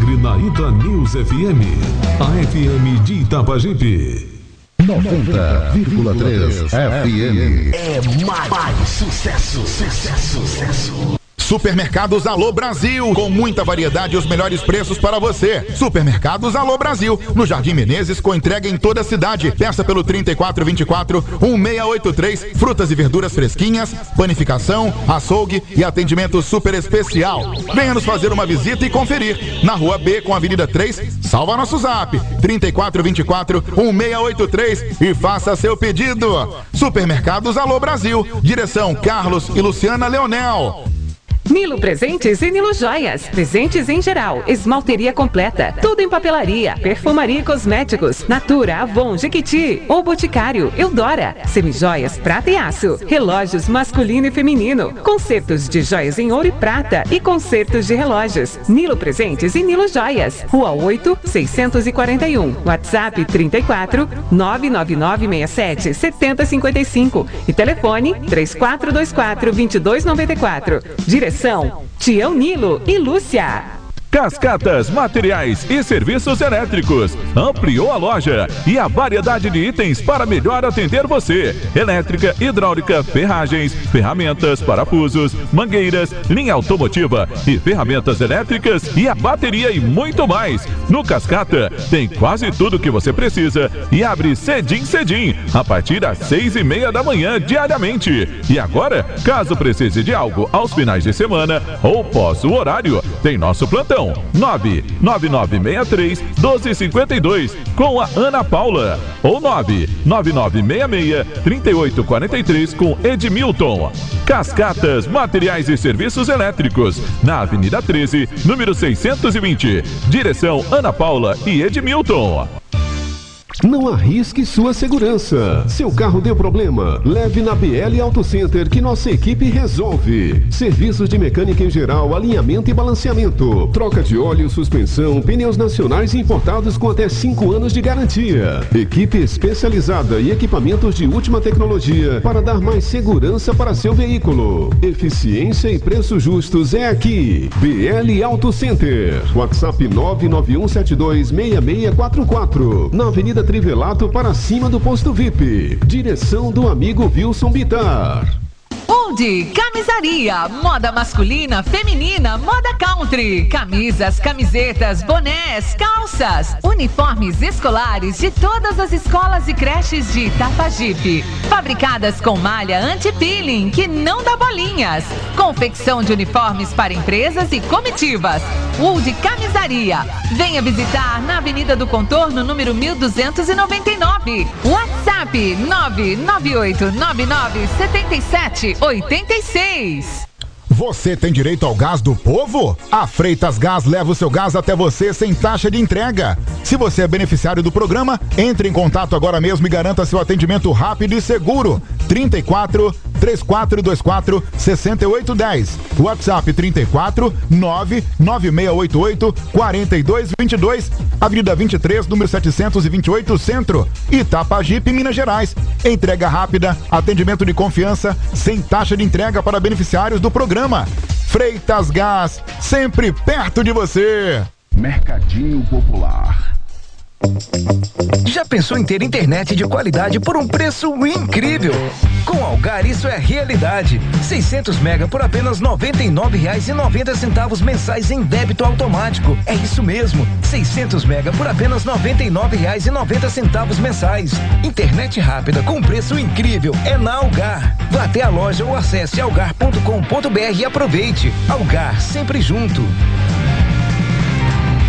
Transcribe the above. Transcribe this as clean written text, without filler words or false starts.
Alegre na Ita News FM, a FM de Itapajipe. 90,3 FM. É mais sucesso, sucesso, sucesso. Supermercados Alô Brasil, com muita variedade e os melhores preços para você. Supermercados Alô Brasil, no Jardim Menezes, com entrega em toda a cidade. Peça pelo 3424-1683, frutas e verduras fresquinhas, panificação, açougue e atendimento super especial. Venha nos fazer uma visita e conferir. Na Rua B, com a Avenida 3, salva nosso zap, 3424-1683 e faça seu pedido. Supermercados Alô Brasil, direção Carlos e Luciana Leonel. Nilo Presentes e Nilo Joias. Presentes em geral, esmalteria completa, tudo em papelaria, perfumaria e cosméticos, Natura, Avon, Jequiti ou Boticário, Eudora, semijoias, prata e aço, relógios masculino e feminino, concertos de joias em ouro e prata e concertos de relógios. Nilo Presentes e Nilo Joias. Rua 8, 641. WhatsApp 34 99967 7055 e telefone 3424 2294. Direção Tião Nilo e Lúcia. Cascatas, materiais e serviços elétricos. Ampliou a loja e a variedade de itens para melhor atender você. Elétrica, hidráulica, ferragens, ferramentas, parafusos, mangueiras, linha automotiva e ferramentas elétricas e a bateria e muito mais. No Cascata tem quase tudo que você precisa e abre cedim, a partir das 6:30 da manhã diariamente. E agora, caso precise de algo aos finais de semana ou pós o horário, tem nosso plantão 99963-1252 com a Ana Paula ou 99966-3843 com Edmilton. Cascatas, materiais e serviços elétricos, na Avenida 13, número 620. Direção Ana Paula e Edmilton. Não arrisque sua segurança. Seu carro deu problema? Leve na BL Auto Center que nossa equipe resolve. Serviços de mecânica em geral, alinhamento e balanceamento, troca de óleo, suspensão, pneus nacionais e importados com até 5 anos de garantia. Equipe especializada e equipamentos de última tecnologia para dar mais segurança para seu veículo. Eficiência e preços justos é aqui. BL Auto Center. WhatsApp 991726644. Na Avenida Trivelato, para cima do posto VIP. Direção do amigo Wilson Bittar. Old Camisaria, moda masculina, feminina, moda country, camisas, camisetas, bonés, calças, uniformes escolares de todas as escolas e creches de Itapajipe, fabricadas com malha anti-peeling que não dá bolinhas, confecção de uniformes para empresas e comitivas. Old Camisaria, venha visitar na Avenida do Contorno, número 1299, WhatsApp 998997786. Você tem direito ao gás do povo? A Freitas Gás leva o seu gás até você sem taxa de entrega. Se você é beneficiário do programa, entre em contato agora mesmo e garanta seu atendimento rápido e seguro. 34-3424-6810. WhatsApp 34-99688-4222. Avenida 23, número 728, Centro. Itapajipe, Minas Gerais. Entrega rápida, atendimento de confiança, sem taxa de entrega para beneficiários do programa. Freitas Gás, sempre perto de você. Mercadinho Popular. Já pensou em ter internet de qualidade por um preço incrível? Com Algar isso é realidade. 600 mega por apenas R$ 99,90 mensais em débito automático. É isso mesmo, 600 mega por apenas R$ 99,90 mensais. Internet rápida com preço incrível é na Algar. Vá até a loja ou acesse algar.com.br e aproveite. Algar, sempre junto.